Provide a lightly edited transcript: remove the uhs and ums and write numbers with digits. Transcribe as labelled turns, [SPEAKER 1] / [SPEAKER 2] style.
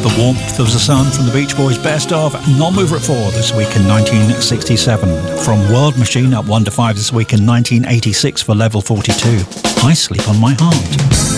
[SPEAKER 1] The Warmth of the Sun from the Beach Boys best of Non-Mover at 4 this week in 1967. From World Machine up 1 to 5 this week in 1986 for level 42. I Sleep on My Heart.